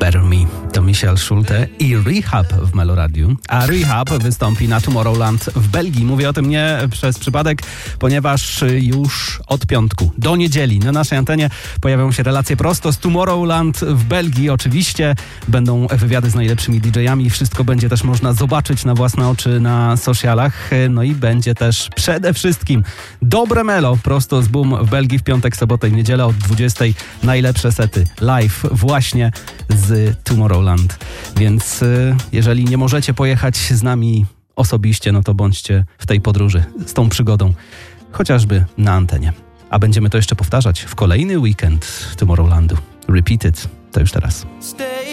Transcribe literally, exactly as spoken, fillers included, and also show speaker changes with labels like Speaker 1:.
Speaker 1: Better Me to Michel Schulte i Rehab w Meloradiu, a Rehab wystąpi na Tomorrowland w Belgii. Mówię o tym nie przez przypadek, ponieważ już od piątku do niedzieli na naszej antenie pojawią się relacje prosto z Tomorrowland w Belgii. Oczywiście będą wywiady z najlepszymi didżejami. Wszystko będzie też można zobaczyć na własne oczy na socialach. No i będzie też przede wszystkim dobre melo prosto z Boom w Belgii w piątek, sobotę i niedzielę od dwudziestej. Najlepsze sety live właśnie z Tomorrowland. Więc y, jeżeli nie możecie pojechać z nami osobiście, no to bądźcie w tej podróży z tą przygodą, chociażby na antenie. A będziemy to jeszcze powtarzać w kolejny weekend Tomorrowlandu. Repeat it. To już teraz.